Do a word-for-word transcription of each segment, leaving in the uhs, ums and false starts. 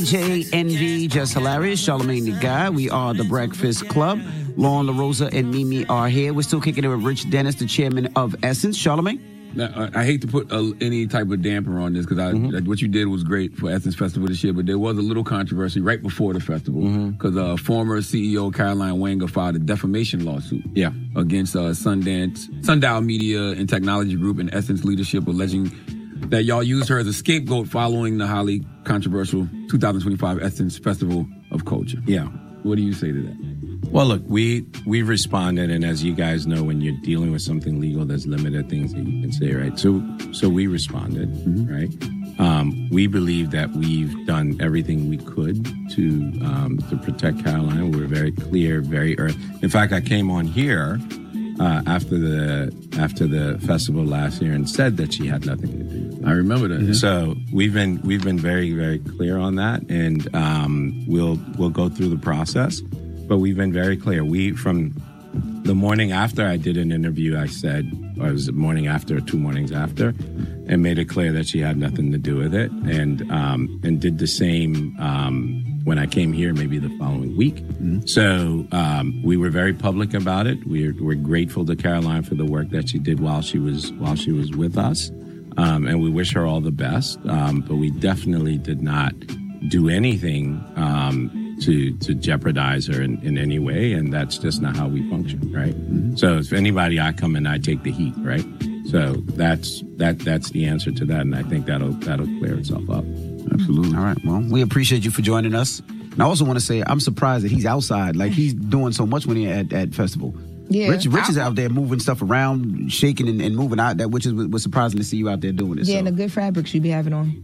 D J Envy, Just Hilarious, Charlamagne the Guy. We are the Breakfast Club. Lauren LaRosa and Mimi are here. We're still kicking it with Rich Dennis, the chairman of Essence. Charlamagne? Now, I hate to put uh, any type of damper on this because mm-hmm. what you did was great for Essence Festival this year, but there was a little controversy right before the festival because mm-hmm. uh, former C E O Caroline Wenger filed a defamation lawsuit yeah. against uh, Sundance, Sundial Media and Technology Group and Essence leadership, alleging that y'all used her as a scapegoat following the highly controversial two thousand twenty-five Essence Festival of Culture. Yeah. What do you say to that? Well, look, we we responded, and as you guys know, when you're dealing with something legal, there's limited things that you can say, right? So, so we responded, mm-hmm. right? Um, we believe that we've done everything we could to um, to protect Caroline. We were very clear, very early. In fact, I came on here uh, after the after the festival last year and said that she had nothing to do with it. I remember that. Mm-hmm. So we've been we've been very very clear on that, and um, we'll we'll go through the process. But we've been very clear. We, from the morning after I did an interview, I said, or it was the morning after or two mornings after, and made it clear that she had nothing to do with it. And um, and did the same um, when I came here, maybe the following week. Mm-hmm. So um, we were very public about it. We're, we're grateful to Caroline for the work that she did while she was while she was with us. Um, and we wish her all the best. Um, but we definitely did not do anything um to to jeopardize her in, in any way, and that's just not how we function, right? Mm-hmm. So if anybody, I come in, I take the heat, right? So that's that that's the answer to that, and I think that'll that'll clear itself up. Absolutely. All right. Well, we appreciate you for joining us. And I also want to say I'm surprised that he's outside, like he's doing so much when he's at at festival. Yeah, Rich, Rich is out there moving stuff around, shaking and, and moving out. That which is was surprising to see you out there doing it. Yeah, so. and the good fabrics you be having on.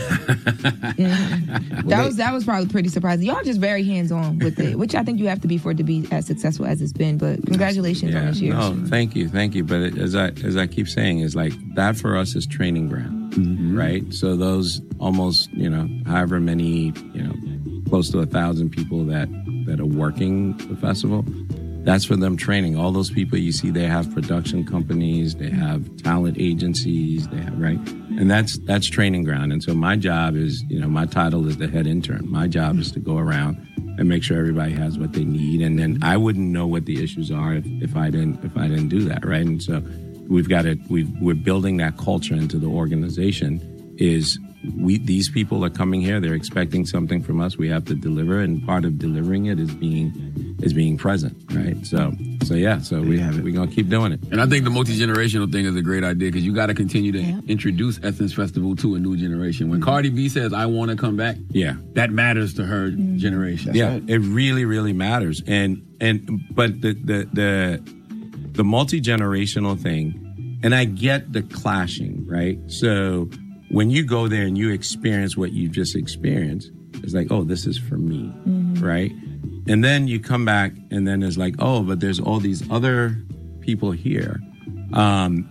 mm-hmm. That was that was probably pretty surprising. Y'all just very hands on with it, which I think you have to be for it to be as successful as it's been. But congratulations yeah, on this year. No, thank you, thank you. But it, as I as I keep saying, is like that for us is training ground, mm-hmm. right? So those almost you know however many you know close to a thousand people that that are working the festival. That's for them training. All those people you see, they have production companies, they have talent agencies, they have, right? And that's that's training ground. And so my job is, you know, my title is the head intern. My job is to go around and make sure everybody has what they need. And then I wouldn't know what the issues are if, if I didn't if I didn't do that, right? And so we've got to we've we're building that culture into the organization. Is we these people are coming here, they're expecting something from us. We have to deliver, and part of delivering it is being is being present, right? So, so yeah, so we have it. We're gonna keep doing it. And I think the multi-generational thing is a great idea because you got to continue to yeah. introduce Essence Festival to a new generation. When mm-hmm. Cardi B says, "I want to come back," yeah, that matters to her mm-hmm. generation. That's yeah, right. It really, really matters. And and but the the the the multi-generational thing, and I get the clashing, right? So when you go there and you experience what you just experienced, it's like, oh, this is for me, mm-hmm. right? And then you come back and then it's like, oh, but there's all these other people here. Um,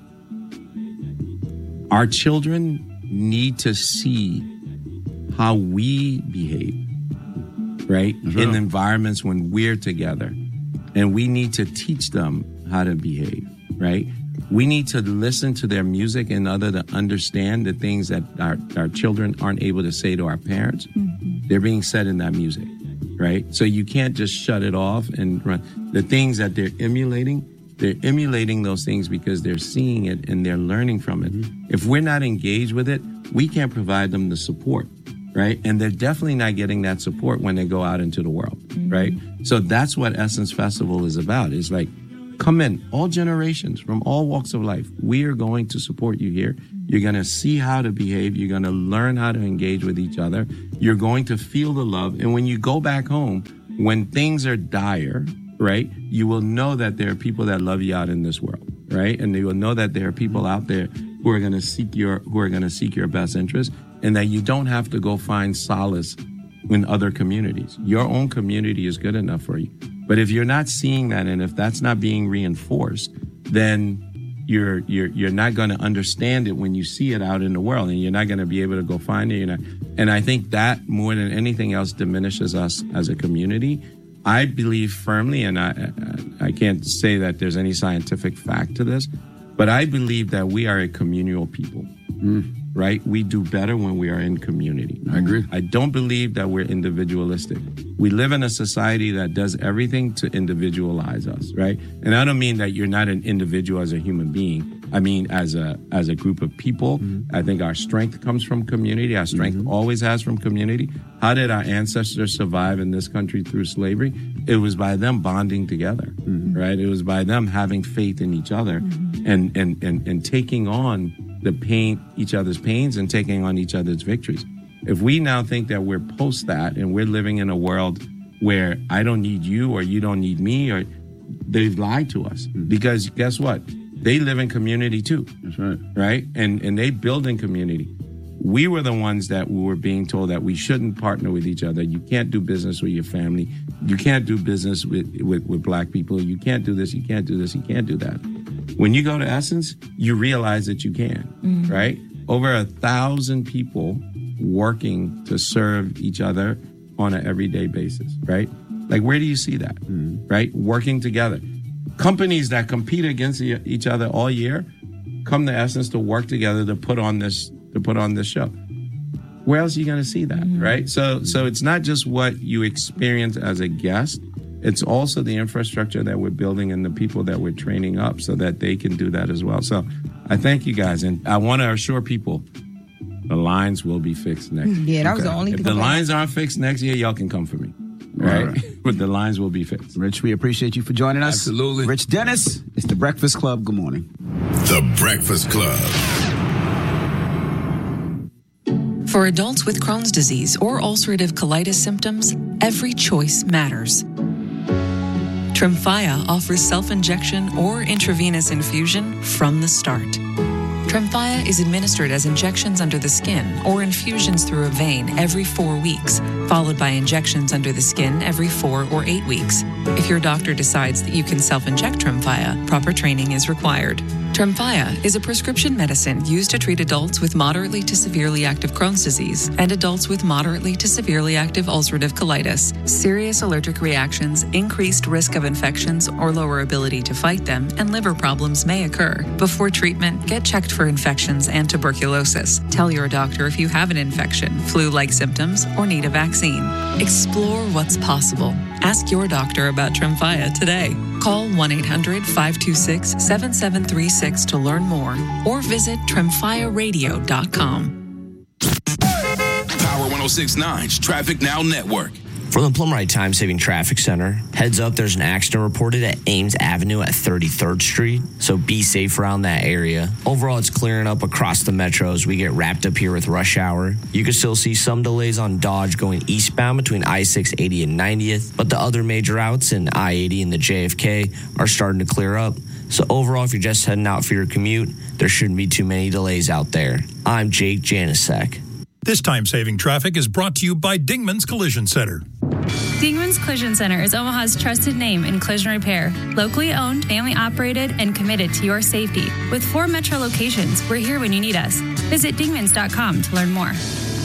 our children need to see how we behave, right? Mm-hmm. In environments when we're together. And we need to teach them how to behave, right? We need to listen to their music in order to understand the things that our, our children aren't able to say to our parents. Mm-hmm. They're being said in that music, right? So you can't just shut it off and run. The things that they're emulating, they're emulating those things because they're seeing it and they're learning from it. Mm-hmm. If we're not engaged with it, we can't provide them the support, right? And they're definitely not getting that support when they go out into the world, mm-hmm. right? So that's what Essence Festival is about. It's like, come in, all generations, from all walks of life. We are going to support you here. You're going to see how to behave. You're going to learn how to engage with each other. You're going to feel the love. And when you go back home, when things are dire, right, you will know that there are people that love you out in this world, right? And you will know that there are people out there who are going to seek your who are going to seek your best interest, and that you don't have to go find solace in other communities. Your own community is good enough for you. But if you're not seeing that, and if that's not being reinforced, then you're you're you're not going to understand it when you see it out in the world, and you're not going to be able to go find it. You know, and I think that more than anything else diminishes us as a community. I believe firmly, and I I can't say that there's any scientific fact to this, but I believe that we are a communal people. Mm. right? We do better when we are in community. I agree. I don't believe that we're individualistic. We live in a society that does everything to individualize us, right? And I don't mean that you're not an individual as a human being. I mean, as a as a group of people, mm-hmm. I think our strength comes from community. Our strength mm-hmm. always has from community. How did our ancestors survive in this country through slavery? It was by them bonding together, mm-hmm. right? It was by them having faith in each other mm-hmm. and, and, and, and taking on the pain, each other's pains and taking on each other's victories. If we now think that we're post that and we're living in a world where I don't need you or you don't need me, or they've lied to us mm-hmm. because guess what? They live in community too. That's right. Right? And and they build in community. We were the ones that were being told that we shouldn't partner with each other. You can't do business with your family. You can't do business with, with, with black people. You can't do this. You can't do this. You can't do that. When you go to Essence, you realize that you can, mm-hmm. right? Over a thousand people working to serve each other on an everyday basis, right? Like, where do you see that, mm-hmm. right? Working together. Companies that compete against each other all year come to Essence to work together to put on this to put on this show. Where else are you going to see that, mm-hmm. right? So, so it's not just what you experience as a guest. It's also the infrastructure that we're building and the people that we're training up so that they can do that as well. So I thank you guys. And I want to assure people the lines will be fixed next year. Yeah, that okay. was the only If thing. the lines aren't fixed next year, y'all can come for me. Right? right. But the lines will be fixed. Rich, we appreciate you for joining us. Absolutely. Rich Dennis, it's The Breakfast Club. Good morning. The Breakfast Club. For adults with Crohn's disease or ulcerative colitis symptoms, every choice matters. Tremfya offers self-injection or intravenous infusion from the start. Tremfya is administered as injections under the skin or infusions through a vein every four weeks, followed by injections under the skin every four or eight weeks. If your doctor decides that you can self-inject Tremfya, proper training is required. Tremfya is a prescription medicine used to treat adults with moderately to severely active Crohn's disease and adults with moderately to severely active ulcerative colitis. Serious allergic reactions, increased risk of infections or lower ability to fight them, and liver problems may occur. Before treatment, get checked for infections and tuberculosis. Tell your doctor if you have an infection, flu-like symptoms, or need a vaccine. Explore what's possible. Ask your doctor about Tremfya today. Call one eight hundred five two six seven seven three six to learn more or visit tremfya radio dot com. Power one oh six point nine's Traffic Now Network. From the Plumrite Time Saving Traffic Center, heads up, there's an accident reported at Ames Avenue at thirty-third Street, so be safe around that area. Overall, it's clearing up across the metro as we get wrapped up here with rush hour. You can still see some delays on Dodge going eastbound between I six eighty and ninetieth, but the other major routes in I eighty and the J F K are starting to clear up. So overall, if you're just heading out for your commute, there shouldn't be too many delays out there. I'm Jake Janisek. This time-saving traffic is brought to you by Dingman's Collision Center. Dingman's Collision Center is Omaha's trusted name in collision repair. Locally owned, family-operated, and committed to your safety. With four metro locations, we're here when you need us. Visit dingmans dot com to learn more.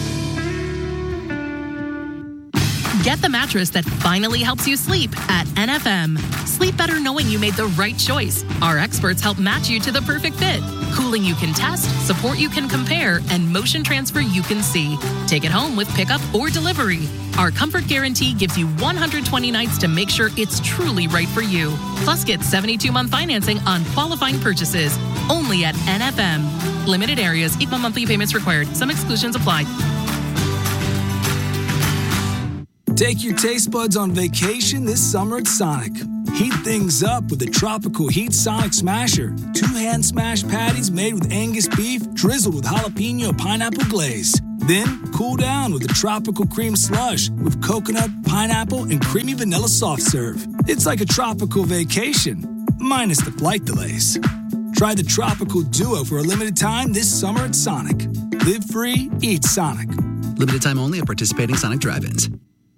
Get the mattress that finally helps you sleep at N F M. Sleep better knowing you made the right choice. Our experts help match you to the perfect fit. Cooling you can test, support you can compare, and motion transfer you can see. Take it home with pickup or delivery. Our comfort guarantee gives you one hundred twenty nights to make sure it's truly right for you. Plus, get seventy-two month financing on qualifying purchases. Only at N F M. Limited areas, equal monthly payments required. Some exclusions apply. Take your taste buds on vacation this summer at Sonic. Heat things up with the Tropical Heat Sonic Smasher. Two hand smashed patties made with Angus beef, drizzled with jalapeno pineapple glaze. Then cool down with the Tropical Cream Slush with coconut, pineapple, and creamy vanilla soft serve. It's like a tropical vacation, minus the flight delays. Try the Tropical Duo for a limited time this summer at Sonic. Live free, eat Sonic. Limited time only at participating Sonic drive-ins.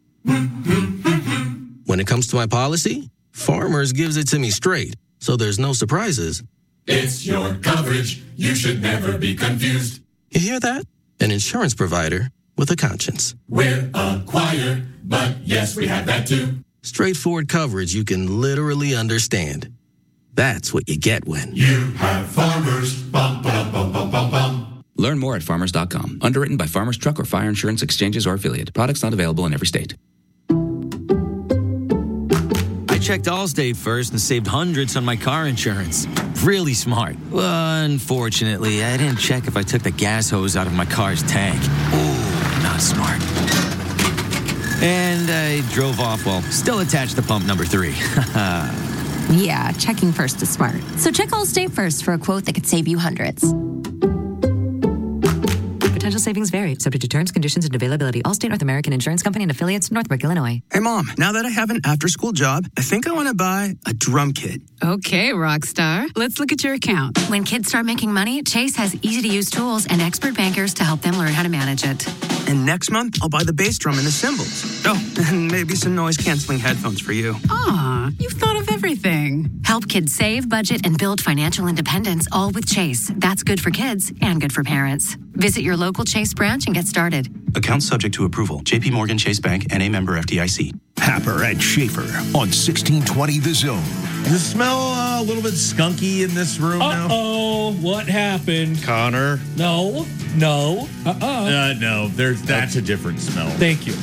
When it comes to my policy, Farmers gives it to me straight, so there's no surprises. It's your coverage. You should never be confused. You hear that? An insurance provider with a conscience. We're a choir, but yes, we have that too. Straightforward coverage you can literally understand. That's what you get when you have Farmers. Bum, ba, bum, bum, bum, bum. Learn more at farmers dot com. Underwritten by Farmers Truck or Fire Insurance Exchanges or affiliate. Products not available in every state. I checked Allstate first and saved hundreds on my car insurance. Really smart. Well, unfortunately, I didn't check if I took the gas hose out of my car's tank. Ooh, not smart. And I drove off while still attached to pump number three. Yeah, checking first is smart. So check Allstate first for a quote that could save you hundreds. Potential savings vary, subject to terms, conditions, and availability. Allstate North American Insurance Company and affiliates, Northbrook, Illinois. Hey, Mom, now that I have an after-school job, I think I want to buy a drum kit. Okay, rock star. Let's look at your account. When kids start making money, Chase has easy-to-use tools and expert bankers to help them learn how to manage it. And next month, I'll buy the bass drum and the cymbals. Oh, and maybe some noise-canceling headphones for you. Aw, you've thought of everything. Help kids save, budget, and build financial independence, all with Chase. That's good for kids and good for parents. Visit your local Chase branch and get started. Account subject to approval. J P Morgan Chase Bank, N A member F D I C. Happer and Schaefer on sixteen twenty The Zone. Does it smell uh, a little bit skunky in this room now? Uh-oh, what happened? Connor? No, no, uh-uh. Uh, no, there's that's a different smell. Thank you.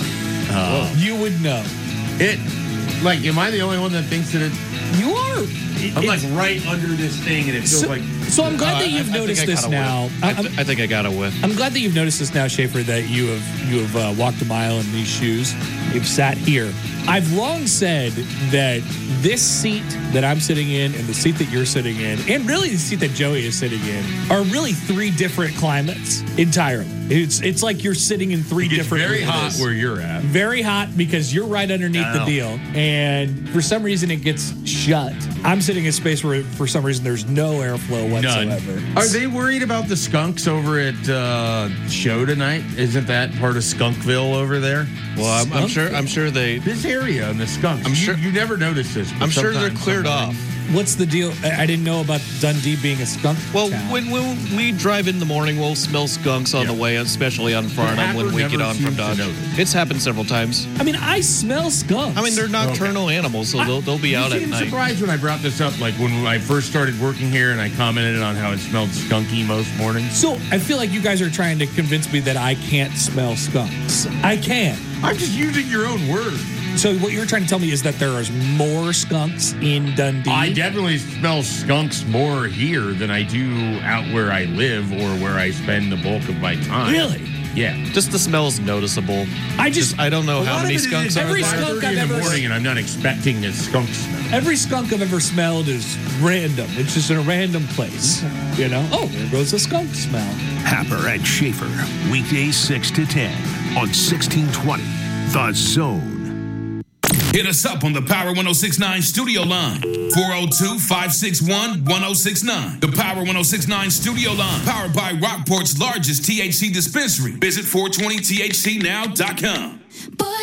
Uh, you would know. It, like, am I the only one that thinks that it... You are. I'm like right under this thing, and it feels so, like... So I'm glad uh, that you've I, I noticed this now. I, th- I think I got a whiff. I'm glad that you've noticed this now, Schaefer, that you have you have uh, walked a mile in these shoes. You've sat here. I've long said that this seat that I'm sitting in and the seat that you're sitting in, and really the seat that Joey is sitting in, are really three different climates entirely. It's it's like you're sitting in three it gets different very rooms. hot where you're at. Very hot because you're right underneath the deal. And for some reason it gets shut. I'm sitting in a space where for some reason there's no airflow whatsoever. None. Are they worried about the skunks over at uh, show tonight? Isn't that part of Skunkville over there? Well, I'm, I'm sure. I'm sure they. This area and the skunks. I'm you, sure you never noticed this. I'm sure they're cleared off. What's the deal? I didn't know about Dundee being a skunk Well, town. when, when we drive in the morning, we'll smell skunks on Yeah. the way, especially on Farnham when we Happer get on never from seems to Dodge. notice. It's happened several times. I mean, I smell skunks. I mean, they're nocturnal animals, so they'll they'll be You out at seemed night. surprised when I brought this up, like when I first started working here and I commented on how it smelled skunky most mornings. So I feel like you guys are trying to convince me that I can't smell skunks. I can. I'm just using your own word. So what you're trying to tell me is that there is more skunks in Dundee? I definitely smell skunks more here than I do out where I live or where I spend the bulk of my time. Really? Yeah. Just the smell is noticeable. I just, I don't know A how lot many of it skunks is are every there. skunk I've in the ever morning, and I'm not expecting a skunk smell. Every skunk I've ever smelled is random. It's just in a random place. You know? Oh, there goes the skunk smell. Happer and Schaefer, weekdays six to ten on sixteen twenty The Zone. Hit us up on the Power one oh six nine studio line. four oh two, five six one, one oh six nine. The Power one oh six nine studio line. Powered by Rockport's largest T H C dispensary. Visit four twenty T H C now dot com.